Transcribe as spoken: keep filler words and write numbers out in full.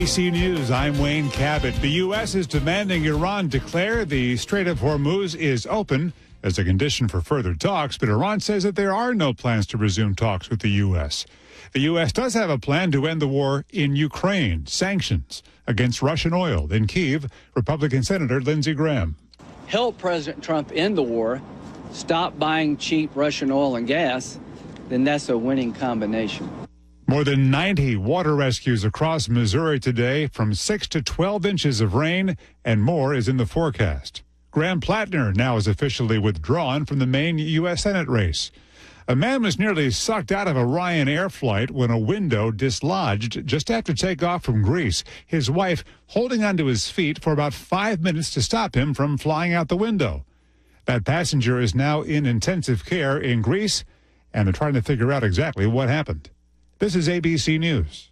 A B C News, I'm Wayne Cabot. The U S is demanding Iran declare the Strait of Hormuz is open as a condition for further talks, but Iran says that there are no plans to resume talks with the U S. The U S does have a plan to end the war in Ukraine, sanctions against Russian oil. In Kyiv, Republican Senator Lindsey Graham. Help President Trump end the war, stop buying cheap Russian oil and gas, then that's a winning combination. More than ninety water rescues across Missouri today from six to twelve inches of rain, and more is in the forecast. Graham Plattner now is officially withdrawn from the Maine U S Senate race. A man was nearly sucked out of a Ryanair flight when a window dislodged just after takeoff from Greece, his wife holding onto his feet for about five minutes to stop him from flying out the window. That passenger is now in intensive care in Greece, and they're trying to figure out exactly what happened. This is A B C News.